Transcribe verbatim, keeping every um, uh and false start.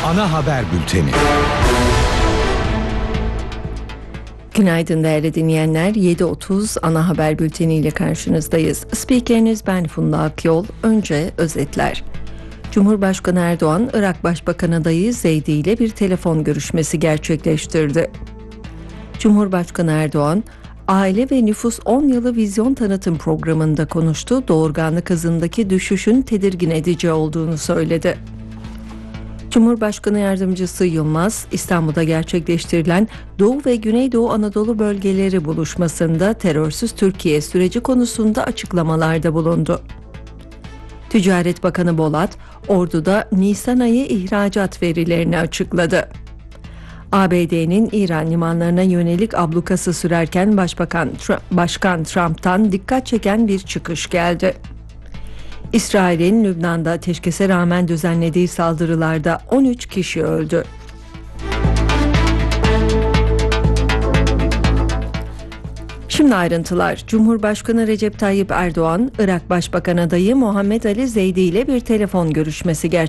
Ana haber bülteni. Günaydın değerli dinleyenler. yedi otuz ana haber bülteni ile karşınızdayız. Spikeriniz ben Funda Akyol. Önce özetler. Cumhurbaşkanı Erdoğan, Irak Başbakanı adayı Zeydi ile bir telefon görüşmesi gerçekleştirdi. Cumhurbaşkanı Erdoğan, Aile ve Nüfus on yılı vizyon tanıtım programında konuştu. Doğurganlık hızındaki düşüşün tedirgin edici olduğunu söyledi. Cumhurbaşkanı Yardımcısı Yılmaz, İstanbul'da gerçekleştirilen Doğu ve Güneydoğu Anadolu bölgeleri buluşmasında terörsüz Türkiye süreci konusunda açıklamalarda bulundu. Ticaret Bakanı Bolat, Ordu'da Nisan ayı ihracat verilerini açıkladı. A B D'nin İran limanlarına yönelik ablukası sürerken Başbakan Başkan Trump'tan dikkat çeken bir çıkış geldi. İsrail'in Lübnan'da ateşkese rağmen düzenlediği saldırılarda on üç kişi öldü. Şimdi ayrıntılar. Cumhurbaşkanı Recep Tayyip Erdoğan, Irak Başbakan adayı Muhammed Ali Zeydi ile bir telefon görüşmesi gerçekleştirdi.